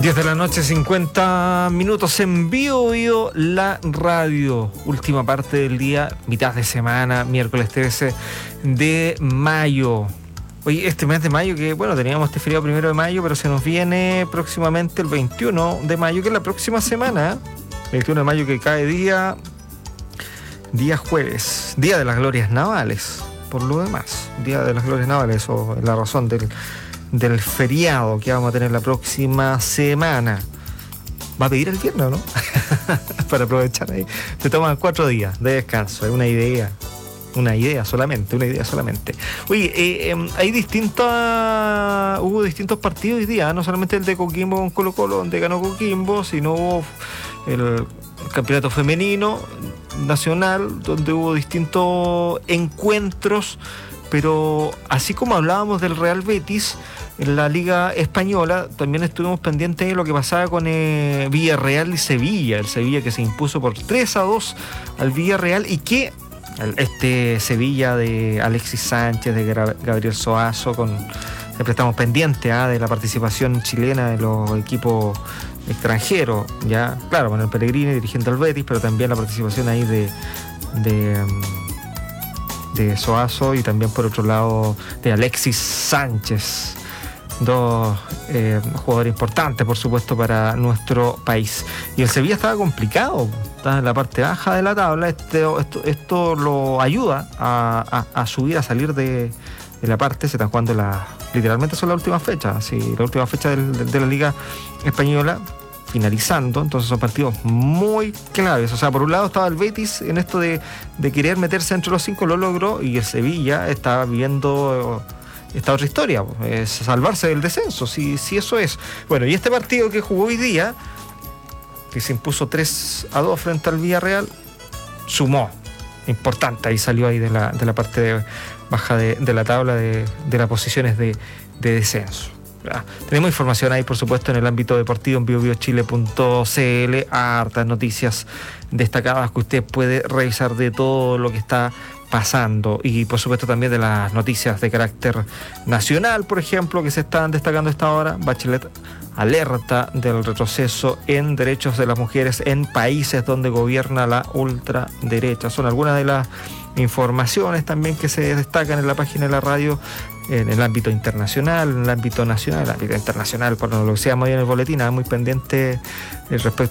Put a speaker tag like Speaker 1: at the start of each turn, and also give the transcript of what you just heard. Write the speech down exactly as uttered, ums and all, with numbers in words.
Speaker 1: diez de la noche, cincuenta minutos en vivo, vivo la radio. Última parte del día, mitad de semana, miércoles trece de mayo. Oye, este mes de mayo que, bueno, teníamos este feriado primero de mayo, pero se nos viene próximamente el veintiuno de mayo, que es la próxima semana. veintiuno de mayo que cae día, día jueves, día de las glorias navales, por lo demás. Día de las glorias navales, o la razón del... del feriado que vamos a tener la próxima semana. Va a pedir el viernes, ¿no? Para aprovechar ahí. Se toman cuatro días de descanso. Es una idea. Una idea solamente, una idea solamente. Oye, eh, eh, hay distintas... Hubo distintos partidos hoy día, no solamente el de Coquimbo con Colo Colo, donde ganó Coquimbo, sino hubo el, el campeonato femenino nacional, donde hubo distintos encuentros. Pero así como hablábamos del Real Betis en la Liga Española, también estuvimos pendientes de lo que pasaba con eh, Villarreal y Sevilla. El Sevilla que se impuso por tres a dos al Villarreal, y que este Sevilla de Alexis Sánchez, de Gabriel Soazo, con, siempre estamos pendientes ¿eh? de la participación chilena de los equipos extranjeros, ya claro, con el Pellegrini dirigiendo al Betis, pero también la participación ahí de... de um, de Soazo, y también por otro lado de Alexis Sánchez, dos eh, jugadores importantes por supuesto para nuestro país. Y el Sevilla estaba complicado, estaba en la parte baja de la tabla. Este, esto, esto lo ayuda a, a, a subir, a salir de, de la parte. Se están jugando la, literalmente son las últimas fechas, sí, la última fecha del, de, de la Liga Española finalizando, entonces son partidos muy claves. O sea, por un lado estaba el Betis en esto de, de querer meterse entre los cinco, lo logró, y el Sevilla estaba viviendo esta otra historia, es salvarse del descenso, si, si eso es. Bueno, y este partido que jugó hoy día, que se impuso tres a dos frente al Villarreal, sumó, importante, ahí salió ahí de la, de la parte de, baja de, de la tabla de, de las posiciones de, de descenso. Ah, tenemos información ahí, por supuesto, en el ámbito deportivo en bio bio chile punto c l, hartas noticias destacadas que usted puede revisar de todo lo que está pasando, y por supuesto también de las noticias de carácter nacional, por ejemplo, que se están destacando esta hora. Bachelet alerta del retroceso en derechos de las mujeres en países donde gobierna la ultraderecha. Son algunas de las informaciones también que se destacan en la página de la radio, en el ámbito internacional, en el ámbito nacional, en el ámbito internacional, por lo que decíamos hoy en el boletín, muy pendiente respecto